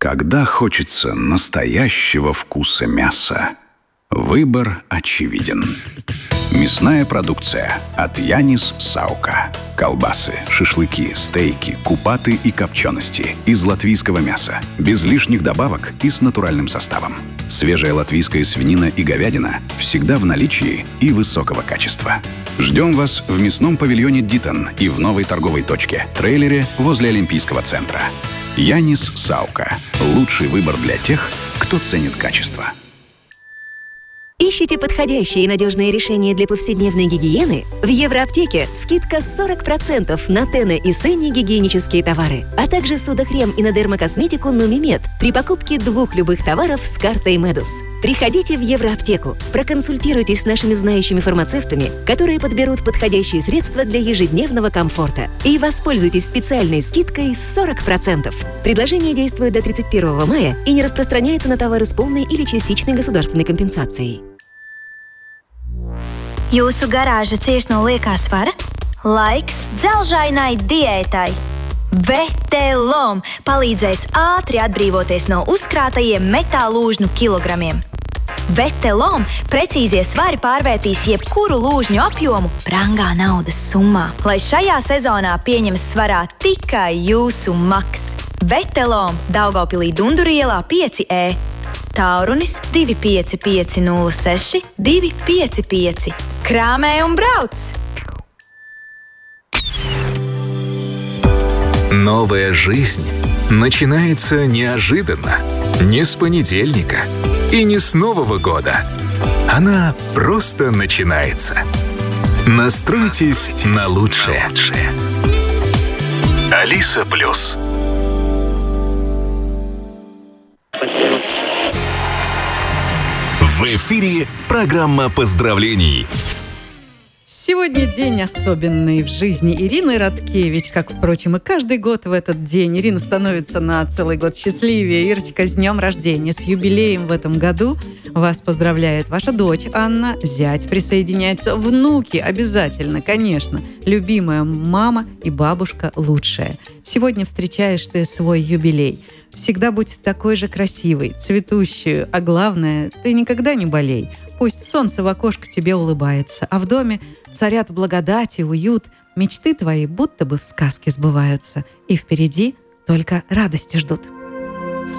Когда хочется настоящего вкуса мяса, выбор очевиден. Мясная продукция от Янис Саука. Колбасы, шашлыки, стейки, купаты и копчености из латвийского мяса, без лишних добавок и с натуральным составом. Свежая латвийская свинина и говядина всегда в наличии и высокого качества. Ждем вас в мясном павильоне «Дитон» и в новой торговой точке «Трейлере» возле Олимпийского центра. Янис Саука. Лучший выбор для тех, кто ценит качество. Ищите подходящие и надежные решения для повседневной гигиены? В Евроаптеке скидка 40% на Тене и Сенни гигиенические товары, а также судохрем и на дермокосметику Нумимед при покупке 2 любых товаров с картой Медус. Приходите в Евроаптеку, проконсультируйтесь с нашими знающими фармацевтами, которые подберут подходящие средства для ежедневного комфорта, и воспользуйтесь специальной скидкой 40%. Предложение действует до 31 мая и не распространяется на товары с полной или частичной государственной компенсацией. Jūsu garāža cieš no liekā svara? Laiks dzelžainai diētai. Vetelom palīdzēs ātri atbrīvoties no uzkrātajiem metālūžņu kilogramiem. Vetelom precīzie svari pārvērtīs jebkuru lūžņu apjomu brangā naudas summā, lai šajā sezonā pieņemas svarā tikai jūsu maks. Vetelom Daugavpilī Dunduru ielā 5E. Taurunis 25506 255. Krāmē un brauc! Новая жизнь начинается неожиданно, не с понедельника и не с Нового года. Она просто начинается. Настройтесь на лучшее. Алиса Плюс. В эфире программа поздравлений. Сегодня день особенный в жизни Ирины Радкевич, как, впрочем, и каждый год в этот день. Ирина становится на целый год счастливее. Ирочка, с днем рождения, с юбилеем в этом году. Вас поздравляет ваша дочь Анна, зять присоединяется, внуки обязательно, конечно. Любимая мама и бабушка лучшая. Сегодня встречаешь ты свой юбилей. Всегда будь такой же красивой, цветущей, а главное, ты никогда не болей. Пусть солнце в окошко тебе улыбается, а в доме царят благодать и уют, мечты твои будто бы в сказке сбываются, и впереди только радости ждут.